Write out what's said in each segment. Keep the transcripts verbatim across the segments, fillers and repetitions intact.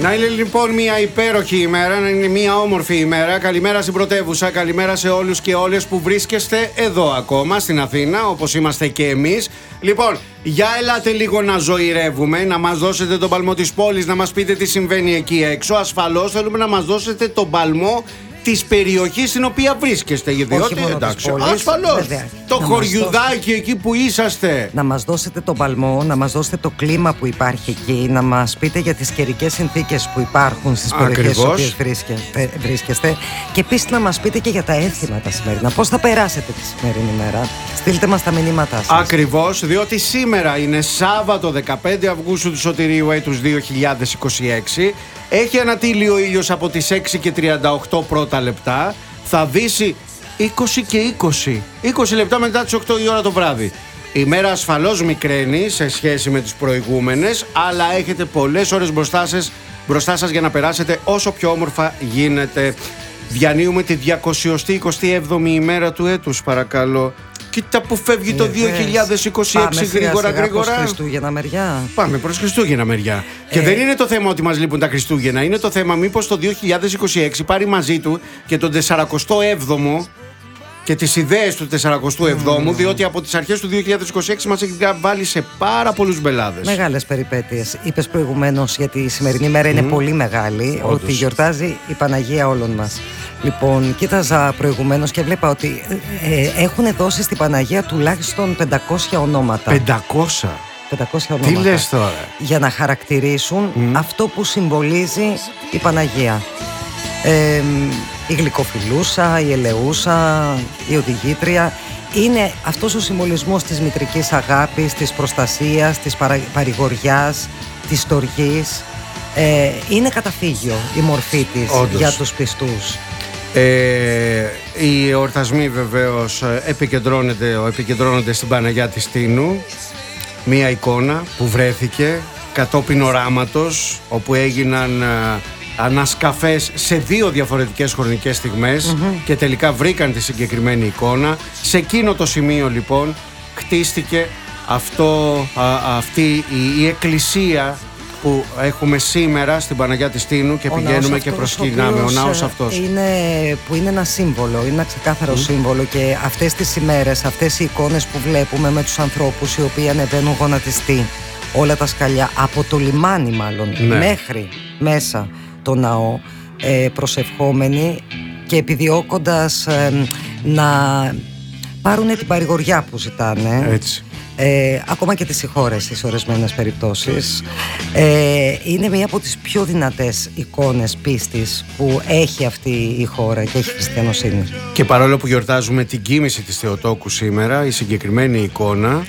Να είναι λοιπόν μια υπέροχη ημέρα, να είναι μια όμορφη ημέρα. Καλημέρα στην πρωτεύουσα, καλημέρα σε όλους και όλες που βρίσκεστε εδώ ακόμα στην Αθήνα, όπως είμαστε και εμείς. Λοιπόν, για ελάτε λίγο να ζωηρεύουμε, να μας δώσετε τον παλμό της πόλης, να μας πείτε τι συμβαίνει εκεί έξω. Ασφαλώς θέλουμε να μας δώσετε τον παλμό της περιοχής στην οποία βρίσκεστε. Γιατί όχι μόνο εντάξει, της πόλης, ασφαλώς. βέβαια. Το Να χωριουδάκι δώσετε... εκεί που είσαστε. Να μας δώσετε τον παλμό, να μας δώσετε το κλίμα που υπάρχει εκεί, να μας πείτε για τις καιρικές συνθήκες που υπάρχουν στις περιοχές στις οποίες βρίσκεστε, βρίσκεστε. Και επίσης να μας πείτε και για τα έθιμα τα σημερινά. Πώς θα περάσετε τη σημερινή μέρα. Στείλτε μας τα μηνύματά σας. Ακριβώς, διότι σήμερα είναι Σάββατο δεκαπέντε Αυγούστου του Σωτηρίου έτους δύο χιλιάδες είκοσι έξι. Έχει ανατείλει ο ήλιος από τις έξι και τριάντα οκτώ πρώτα λεπτά. Θα δύσει είκοσι και είκοσι. είκοσι λεπτά μετά τις οκτώ η ώρα το βράδυ. Η μέρα ασφαλώς μικραίνει σε σχέση με τις προηγούμενες, αλλά έχετε πολλές ώρες μπροστά σας, μπροστά σας για να περάσετε όσο πιο όμορφα γίνεται. Διανύουμε τη διακόσια είκοσι έβδομη ημέρα του έτους, παρακαλώ. Κοίτα που φεύγει ε, το δύο χιλιάδες είκοσι έξι. Πάμε γρήγορα σιγά γρήγορα. Προς Χριστούγεννα μεριά. Πάμε προς Χριστούγεννα μεριά. Ε, και δεν είναι το θέμα ότι μας λείπουν τα Χριστούγεννα. Είναι το θέμα μήπως το δύο χιλιάδες είκοσι έξι πάρει μαζί του και τον σαρανταεπτό έβδομο και τις ιδέες του σαρανταεπτού εβδόμου, mm. διότι από τις αρχές του δύο χιλιάδες είκοσι έξι μας έχει βάλει σε πάρα πολλούς μπελάδες. Μεγάλες περιπέτειες. Είπες προηγουμένως γιατί η σημερινή μέρα είναι mm. πολύ μεγάλη, όντως. Ότι γιορτάζει η Παναγία όλων μας. Λοιπόν, κοίταζα προηγουμένως και βλέπα ότι ε, έχουν δώσει στην Παναγία τουλάχιστον πεντακόσια ονόματα. πεντακόσια πεντακόσια ονόματα. Τι λες τώρα? Για να χαρακτηρίσουν mm. αυτό που συμβολίζει η Παναγία. Ε, η γλυκοφιλούσα, η ελεούσα, η οδηγήτρια. Είναι αυτός ο συμβολισμός της μητρικής αγάπης, της προστασίας, της παρα, παρηγοριάς, της στοργής. Ε, είναι καταφύγιο η μορφή της. Όντως. Για τους πιστούς. Ε, οι εορτασμοί βεβαίως επικεντρώνονται, επικεντρώνονται στην Παναγιά της Τίνου. Μία εικόνα που βρέθηκε κατόπιν οράματος, όπου έγιναν α, ανασκαφές σε δύο διαφορετικές χρονικές στιγμές mm-hmm. και τελικά βρήκαν τη συγκεκριμένη εικόνα. Σε εκείνο το σημείο λοιπόν χτίστηκε αυτό, α, αυτή η, η εκκλησία που έχουμε σήμερα στην Παναγιά της Τίνου και ο πηγαίνουμε και προσκυνάμε. Ο ναός αυτός είναι, που είναι ένα σύμβολο, είναι ένα ξεκάθαρο mm. σύμβολο, και αυτές τις ημέρες, αυτές οι εικόνες που βλέπουμε με τους ανθρώπους οι οποίοι ανεβαίνουν γονατιστοί, όλα τα σκαλιά από το λιμάνι μάλλον ναι. μέχρι μέσα το ναό, ε, προσευχόμενοι και επιδιώκοντας ε, να πάρουν την παρηγοριά που ζητάνε. Έτσι. Ε, ακόμα και τις συγχώρεσεις σε ορισμένες περιπτώσεις. ε, Είναι μία από τις πιο δυνατές εικόνες πίστης που έχει αυτή η χώρα και έχει χριστιανοσύνη. Και παρόλο που γιορτάζουμε την κοίμηση της Θεοτόκου σήμερα, η συγκεκριμένη εικόνα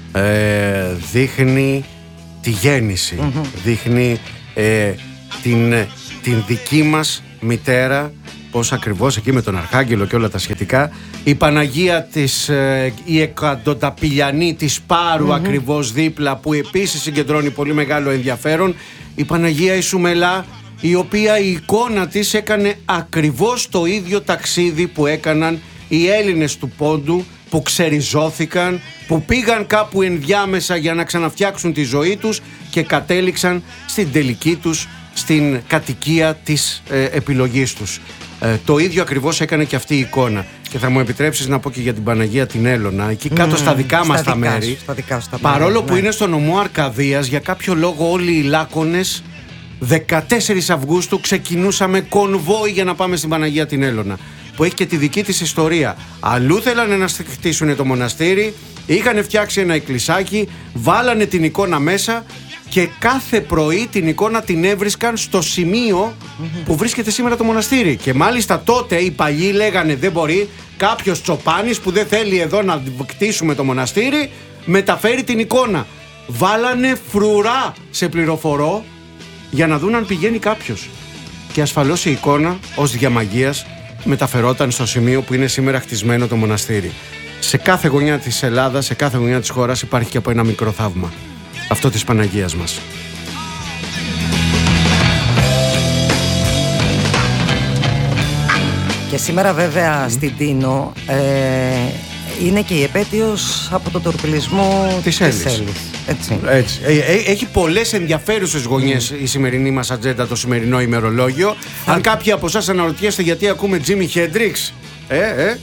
ε, δείχνει τη γέννηση, mm-hmm. δείχνει ε, την, την δική μας μητέρα, πώς ακριβώς εκεί με τον Αρχάγγελο και όλα τα σχετικά. Η Παναγία της, ε, η εκατονταπηλιανή της Πάρου mm-hmm. ακριβώς δίπλα, που επίσης συγκεντρώνει πολύ μεγάλο ενδιαφέρον. Η Παναγία η Σουμελά, η οποία η εικόνα της έκανε ακριβώς το ίδιο ταξίδι που έκαναν οι Έλληνες του Πόντου, που ξεριζώθηκαν, που πήγαν κάπου ενδιάμεσα για να ξαναφτιάξουν τη ζωή τους και κατέληξαν στην τελική τους, στην κατοικία της ε, επιλογής τους. Ε, το ίδιο ακριβώς έκανε και αυτή η εικόνα. Και θα μου επιτρέψεις να πω και για την Παναγία την Έλλωνα, εκεί κάτω mm, στα δικά μας τα μέρη, σου, στα δικά σου τα παρόλο μέρη, που ναι. είναι στο νομό Αρκαδίας, για κάποιο λόγο όλοι οι Λάκωνες δεκατέσσερις Αυγούστου ξεκινούσαμε κονβόι για να πάμε στην Παναγία την Έλλωνα, που έχει και τη δική της ιστορία. Αλλού θέλανε να χτίσουν το μοναστήρι, είχαν φτιάξει ένα εκκλησάκι, βάλανε την εικόνα μέσα και κάθε πρωί την εικόνα την έβρισκαν στο σημείο mm-hmm. που βρίσκεται σήμερα το μοναστήρι. Και μάλιστα τότε οι παλιοί λέγανε δεν μπορεί κάποιος τσοπάνης που δεν θέλει εδώ να κτίσουμε το μοναστήρι μεταφέρει την εικόνα. Βάλανε φρουρά σε πληροφορώ για να δουν αν πηγαίνει κάποιος. Και ασφαλώς η εικόνα ως διαμαγείας μεταφερόταν στο σημείο που είναι σήμερα χτισμένο το μοναστήρι. Σε κάθε γωνιά της Ελλάδας, σε κάθε γωνιά της χώρας υπάρχει και από ένα μικρό θαύμα. Αυτό της Παναγίας μας. Και σήμερα βέβαια mm. στην Τίνο ε, είναι και η επέτειος από τον τορπιλισμό της Έλλης. Έτσι. Έτσι. Ε, ε, έχει πολλές ενδιαφέρουσες γωνιές mm. η σημερινή μας ατζέντα, το σημερινό ημερολόγιο. Mm. Αν κάποιοι από εσάς αναρωτιέστε γιατί ακούμε Jimi Hendrix, ε, ε.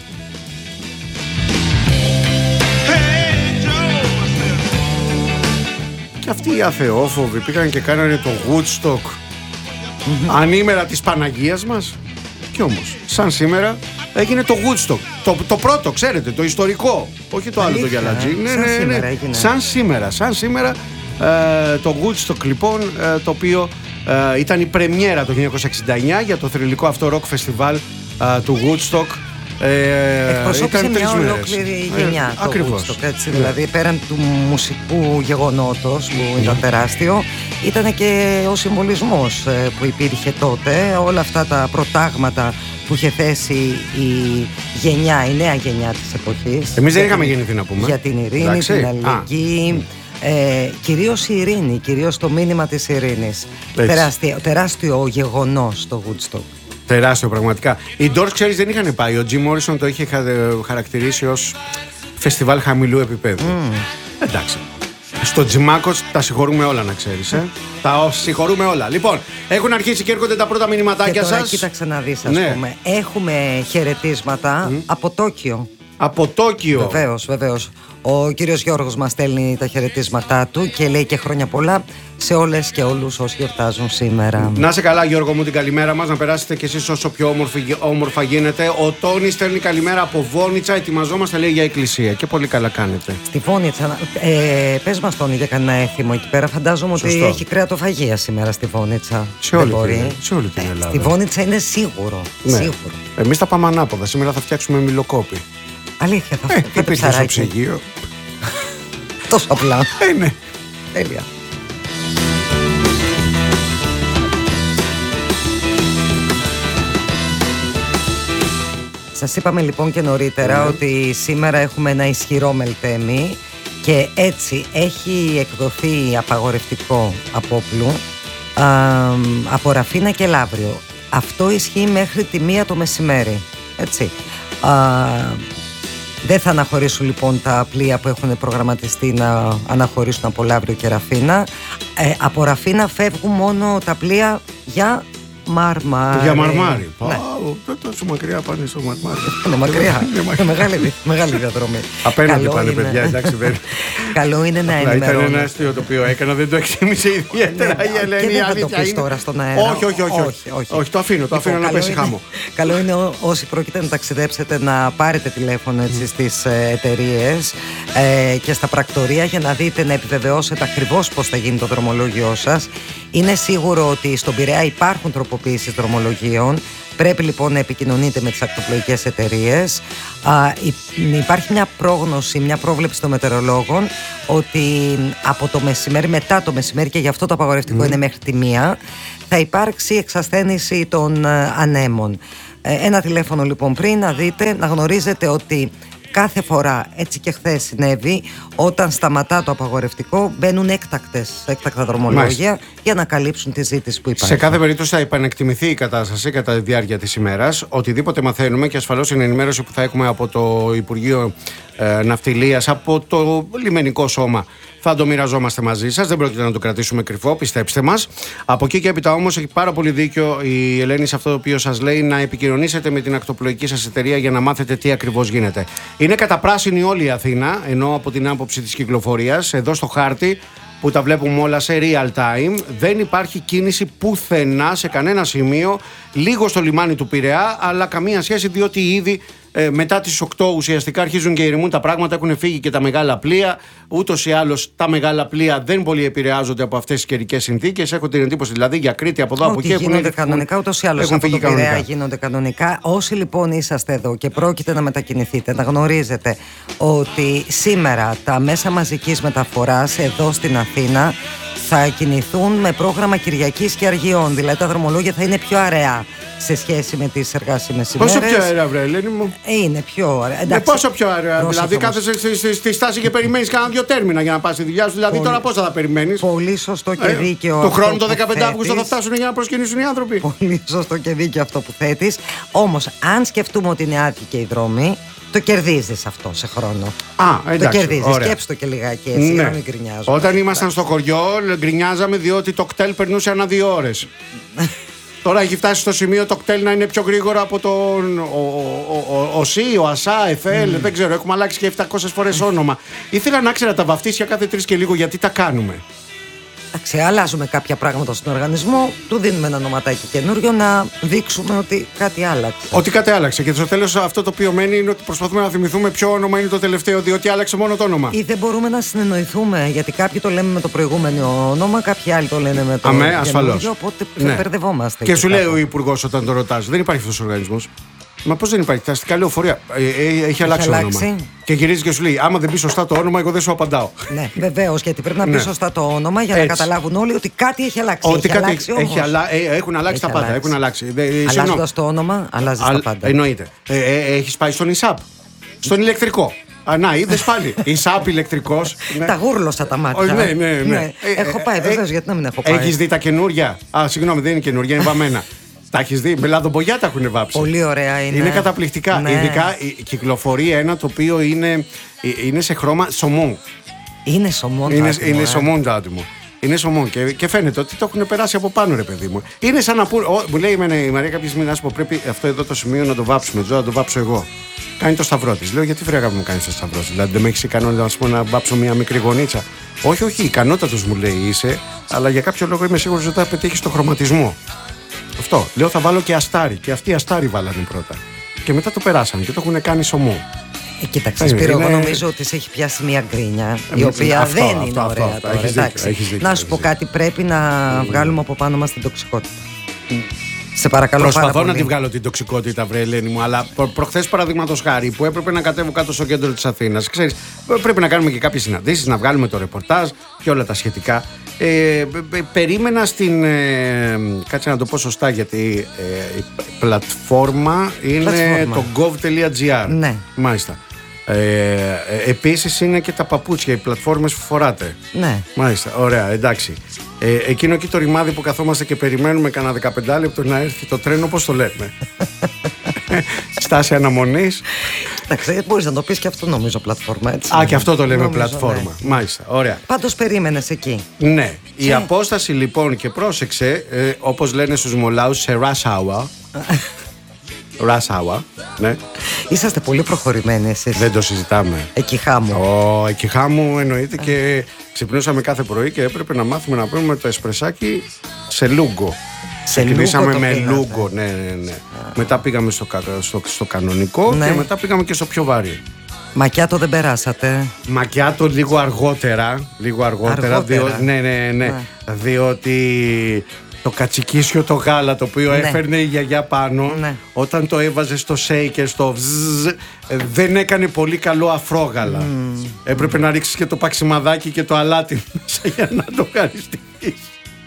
Και αυτοί οι αθεόφοβοι πήγαν και κάνανε το Woodstock mm-hmm. ανήμερα της Παναγίας μας. Κι όμως, σαν σήμερα έγινε το Woodstock. Το, το πρώτο, ξέρετε, το ιστορικό. Όχι το άλλο το γιαλατζί. Ναι, σαν, ναι, σήμερα, ναι. σαν σήμερα. Σαν σήμερα ε, το Woodstock λοιπόν, ε, το οποίο ε, ήταν η πρεμιέρα το χίλια εννιακόσια εξήντα εννιά για το θρυλικό αυτό ροκ φεστιβάλ ε, του Woodstock. Ε, Εκπροσώπησε μια ολόκληρη γενιά ε, το Woodstock, έτσι, ναι. Δηλαδή πέραν του μουσικού γεγονότος που mm. ήταν τεράστιο, ήταν και ο συμβολισμός που υπήρχε τότε, όλα αυτά τα προτάγματα που είχε θέσει η γενιά, η νέα γενιά της εποχής. Εμείς δεν είχαμε γεννηθεί να πούμε. Για την ειρήνη, εντάξει, την αλληλεγγύη, ε, κυρίως η ειρήνη, κυρίως το μήνυμα της ειρήνης. Τεράστιο, τεράστιο γεγονός το Woodstock. Τεράστιο πραγματικά. Οι Doors, ξέρεις, δεν είχαν πάει. Ο Jim Morrison το είχε χαρακτηρίσει ως φεστιβάλ χαμηλού επίπεδου. Mm. Εντάξει. Στο Τζιμάκος τα συγχωρούμε όλα, να ξέρεις. Ε? Τα συγχωρούμε όλα. Λοιπόν, έχουν αρχίσει και έρχονται τα πρώτα μηνυματάκια σας. Και τώρα κοίταξε να δεις, ας ναι. πούμε. Έχουμε χαιρετίσματα mm. από Τόκιο. Από Τόκιο. Βεβαίως, βεβαίως. Ο κύριος Γιώργος μας στέλνει τα χαιρετίσματά του και λέει και χρόνια πολλά σε όλες και όλους όσοι γιορτάζουν σήμερα. Να σε καλά, Γιώργο μου, την καλημέρα μας. Να περάσετε κι εσείς όσο πιο όμορφη, όμορφα γίνεται. Ο Τόνης στέλνει καλημέρα από Βόνιτσα. Ετοιμαζόμαστε, λέει, για εκκλησία. Και πολύ καλά κάνετε. Στη Βόνιτσα, ε, πες μας, Τόνη, για κανένα έθιμο εκεί πέρα. Φαντάζομαι σωστό. Ότι έχει κρέατοφαγία σήμερα στη Βόνιτσα. Σε όλη, την, σε όλη την Ελλάδα. Ε, στη Βόνιτσα είναι σίγουρο. Ναι. Σίγουρο. Εμείς τα πάμε ανάποδα. Σήμερα θα φτιάξουμε μιλοκόπη. Αλήθεια, θα ε, υπήρχε στο ψυγείο. Τόσο απλά. Ε, ναι. Τέλεια. Σας είπαμε λοιπόν και νωρίτερα mm. ότι σήμερα έχουμε ένα ισχυρό μελτέμι και έτσι έχει εκδοθεί απαγορευτικό απόπλου α, από Ραφίνα και Λαύριο. Αυτό ισχύει μέχρι τη μία το μεσημέρι. Έτσι. Α, δεν θα αναχωρήσουν λοιπόν τα πλοία που έχουν προγραμματιστεί να αναχωρήσουν από Λαύριο και Ραφίνα. Ε, από Ραφίνα φεύγουν μόνο τα πλοία για Μαρμάρι. Για Μαρμάρι. Ναι. Πάω, τόσο μακριά πάνε στο Μαρμάρι. Είναι μακριά. Είναι μεγάλη, μεγάλη διαδρομή. Απέναντι πάνε, παιδιά, εντάξει, δεν. Καλό είναι να ενημερώνει. Ήταν ένα αστείο το οποίο έκανα, δεν το εκτίμησε ιδιαίτερα η Ελένη. Και δεν θα το πεις τώρα στον αέρα. Όχι, όχι, όχι. Όχι, το αφήνω, το αφήνω να πέσει χάμω. Καλό είναι όσοι πρόκειται να ταξιδέψετε να πάρετε τηλέφωνο στις εταιρείες και στα πρακτορεία για να δείτε, να επιβεβαιώσετε ακριβώς πώς θα γίνει το δρομολόγιο σας. Είναι σίγουρο ότι στον Πειραιά υπάρχουν τροποποιήσεις δρομολογίων. Πρέπει λοιπόν να επικοινωνείτε με τις ακτοπλοϊκές εταιρείες. Α, υπάρχει μια πρόγνωση, μια πρόβλεψη των μετεωρολόγων ότι από το μεσημέρι, μετά το μεσημέρι, και γι' αυτό το απαγορευτικό mm. είναι μέχρι τη μία, θα υπάρξει εξασθένηση των α, ανέμων. Ε, ένα τηλέφωνο λοιπόν πριν να δείτε, να γνωρίζετε ότι κάθε φορά, έτσι και χθες συνέβη, όταν σταματά το απαγορευτικό, μπαίνουν έκτακτες, έκτακτα δρομολόγια Μάλιστα. για να καλύψουν τη ζήτηση που υπάρχει. Σε κάθε περίπτωση θα επανεκτιμηθεί η κατάσταση κατά τη διάρκεια της ημέρας. Οτιδήποτε μαθαίνουμε, και ασφαλώς είναι ενημέρωση που θα έχουμε από το Υπουργείο ε, Ναυτιλίας, από το Λιμενικό Σώμα, θα το μοιραζόμαστε μαζί σας. Δεν πρόκειται να το κρατήσουμε κρυφό, πιστέψτε μας. Από εκεί και έπειτα όμως έχει πάρα πολύ δίκιο η Ελένη σε αυτό το οποίο σας λέει, να επικοινωνήσετε με την ακτοπλοϊκή σας εταιρεία για να μάθετε τι ακριβώς γίνεται. Είναι καταπράσινη όλη η Αθήνα, ενώ από την άποψη της κυκλοφορίας, εδώ στο χάρτη που τα βλέπουμε όλα σε real time, δεν υπάρχει κίνηση πουθενά σε κανένα σημείο, λίγο στο λιμάνι του Πειραιά, αλλά καμία σχέση, διότι ήδη ε, μετά τις οκτώ ουσιαστικά αρχίζουν και ηρεμούν τα πράγματα, έχουν φύγει και τα μεγάλα πλοία. Ούτως ή άλλως τα μεγάλα πλοία δεν πολύ επηρεάζονται από αυτές τις καιρικές συνθήκες. Έχω την εντύπωση δηλαδή για Κρήτη από εδώ από εκεί. Γίνονται έχουν, κανονικά, ούτως ή άλλως από το Πειραιά γίνονται κανονικά. Όσοι λοιπόν είσαστε εδώ και πρόκειται να μετακινηθείτε, να γνωρίζετε ότι σήμερα τα μέσα μαζικής μεταφοράς εδώ στην Αθήνα θα κινηθούν με πρόγραμμα Κυριακής και Αργιών. Δηλαδή τα δρομολόγια θα είναι πιο αραιά σε σχέση με τις εργάσιμες ημέρες. Πόσο πιο αέρα, βρε Ελένη μου? Είναι πιο ωραία. Ε, πόσο πιο ωραία. Δηλαδή, κάθεσαι στη, στη, στη στάση και περιμένει κάνα δύο τέρμινα για να πα στη δουλειά σου. Δηλαδή, πολύ, τώρα πώ θα τα περιμένει. Πολύ σωστό και δίκαιο. Ε, του χρόνου το δεκαπέντε Αυγούστου θα φτάσουν για να προσκυνήσουν οι άνθρωποι. Πολύ σωστό και δίκαιο αυτό που θέτει. Όμως, αν σκεφτούμε ότι είναι άτυχοι και οι δρόμοι, το κερδίζεις αυτό σε χρόνο. Α, εντάξει, το κερδίζεις. Σκέψου το και λιγάκι έτσι, ναι. Να μην γκρινιάζω. Όταν ήμασταν στο χωριό, γκρινιάζαμε διότι το κτέλ περνούσε ανά δύο ώρες. Τώρα έχει φτάσει στο σημείο το κτέλ να είναι πιο γρήγορο από τον ο ΣΥ, ο ΑΣΑ, ΕΦΕΛ, mm. δεν ξέρω, έχουμε αλλάξει και επτακόσιες φορές όνομα. Ήθελα να ξέρω τα βαφτίσια κάθε τρεις και λίγο γιατί τα κάνουμε. Εντάξει, αλλάζουμε κάποια πράγματα στον οργανισμό, του δίνουμε ένα ονοματάκι καινούριο να δείξουμε ότι κάτι άλλαξε. Ότι κάτι άλλαξε. Και στο τέλος αυτό το οποίο μένει είναι ότι προσπαθούμε να θυμηθούμε ποιο όνομα είναι το τελευταίο, διότι άλλαξε μόνο το όνομα. Ή δεν μπορούμε να συνεννοηθούμε, γιατί κάποιοι το λέμε με το προηγούμενο όνομα, κάποιοι άλλοι το λένε με το Αμέ, ασφαλώς. Οπότε ναι. μπερδευόμαστε. Και, και σου λέει ο υπουργός όταν το ρωτάς, δεν υπάρχει αυτός ο οργανισμός. Μα πώς δεν υπάρχει, τα αστικά λεωφορεία ε, ε, έχει αλλάξει το όνομα. Και γυρίζει και σου λέει: άμα δεν πει σωστά το όνομα, εγώ δεν σου απαντάω. Ναι, βεβαίως, γιατί πρέπει να πει ναι. σωστά το όνομα για έτσι. Να καταλάβουν όλοι ότι κάτι έχει αλλάξει. Ότι έχει κάτι αλλάξει έχει αλλα... ε, έχουν αλλάξει έχει τα πάντα. Αλλάξει. Έχουν αλλάξει. Αλλάζοντας το όνομα, αλλάζει Α, τα πάντα. Εννοείται. Ε, ε, έχει πάει στον ΙΣΑΠ. Στον ηλεκτρικό. Α, να, είδες πάλι. ΙΣΑΠ ηλεκτρικός. Ναι. Τα γούρλωσα τα μάτια. Ναι, ναι, ναι. ναι. Ε, έχω πάει, βεβαίως, γιατί να μην έχω πάει. Έχεις δει τα καινούρια. Α, συγγνώμη, δεν είναι καινούρια, είναι βαμμένα. Τα έχεις δει, με λαδομπογιά τα έχουν βάψει. Πολύ ωραία είναι. Είναι καταπληκτικά. Ναι. Ειδικά κυκλοφορεί ένα το οποίο είναι, είναι σε χρώμα σωμού. Είναι σωμόν Είναι, άτιμο, είναι ε. σωμόν το άτιμο. Είναι σωμόν και, και φαίνεται ότι το έχουν περάσει από πάνω, ρε παιδί μου. Είναι σαν να πούνε. Μου λέει η Μαρία κάποια στιγμή να σου πω: πρέπει αυτό εδώ το σημείο να το βάψουμε. Τζο, να το βάψω εγώ. Κάνει το σταυρό τη. Λέω: γιατί φρέγα μου κάνει το σταυρό τη. Δηλαδή δεν με έχει ικανότητα να, πούμε, να βάψω μια μικρή γωνίτσα. Όχι, όχι, ικανότατο μου λέει είσαι, αλλά για κάποιο λόγο είμαι σίγουρο ότι θα πετύχει το χρωματισμό. Αυτό. Λέω θα βάλω και αστάρι. Και αυτοί οι αστάρι βάλανε πρώτα. Και μετά το περάσανε και το έχουν κάνει σωμό. Ε, κοίταξε, Σπύρο, είναι... εγώ νομίζω ότι σε έχει πιάσει μια γκρίνια η οποία αυτό, δεν αυτό, είναι αυτό, ωραία αυτό, τώρα. έχεις δίκιο, έχεις δίκιο, να σου πω κάτι, πρέπει να mm. βγάλουμε από πάνω μας την τοξικότητα. Mm. Σε παρακαλώ. Προσπαθώ να τη βγάλω την τοξικότητα, βρε Ελένη μου, αλλά προ- προχθές παραδείγματος χάρη που έπρεπε να κατέβω κάτω στο κέντρο της Αθήνας. Ξέρεις, πρέπει να κάνουμε και κάποιες συναντήσεις, να βγάλουμε το ρεπορτάζ και όλα τα σχετικά. Ε, περίμενα στην. Ε, κάτσε να το πω σωστά, γιατί ε, η πλατφόρμα είναι πλατφόρμα. Το gov.gr. Ναι. Μάλιστα. Ε, επίσης είναι και τα παπούτσια, οι πλατφόρμες που φοράτε. Ναι. Μάλιστα, ωραία, εντάξει. Ε, εκείνο εκεί το ρημάδι που καθόμαστε και περιμένουμε κανένα δεκαπέντε λεπτό να έρθει το τρένο, πώς το λέμε. Στάση αναμονής. Εντάξει, μπορείς να το πεις και αυτό νομίζω πλατφόρμα, έτσι. Α, και αυτό το λέμε νομίζω, πλατφόρμα. Ναι. Μάλιστα, ωραία. Πάντως περίμενες εκεί. Ναι. Και... η απόσταση λοιπόν, και πρόσεξε, ε, όπως λένε στους Μολάους, σε rush hour. Rush hour, ναι. Είσαστε πολύ προχωρημένοι εσείς. Δεν το συζητάμε. Εκεί χάμου. Ω, εκεί χάμου εννοείται και ξυπνούσαμε κάθε πρωί και έπρεπε να μάθουμε να πούμε το εσπρεσάκι σε λούγκο. Ξεκινήσαμε με πίνατε. λούγκο, ναι, ναι, ναι. Μετά πήγαμε στο, στο, στο κανονικό ναι. Και μετά πήγαμε και στο πιο βάρη. Μακιάτο δεν περάσατε. Μακιάτο λίγο αργότερα. Λίγο αργότερα. αργότερα. Διό, ναι, ναι, ναι. Α. Διότι το κατσικίσιο το γάλα το οποίο ναι. Έφερνε η γιαγιά πάνω, ναι. Όταν το έβαζε στο σέικερ, στο βζζ, δεν έκανε πολύ καλό αφρόγαλα. Mm. Έπρεπε να ρίξεις και το παξιμαδάκι και το αλάτι μέσα για να το ευχαριστήσεις.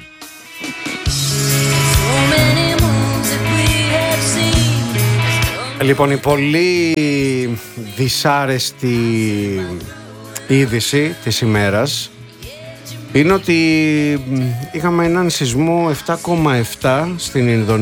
Λοιπόν, η πολύ δυσάρεστη είδηση της ημέρας είναι ότι είχαμε έναν σεισμό επτά κόμμα επτά στην Ινδονησία.